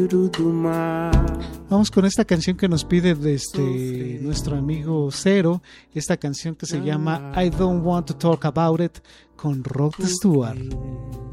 Vamos con esta canción que nos pide desde nuestro amigo Cero, esta canción que se llama I Don't Want to Talk About It con Rod Stewart.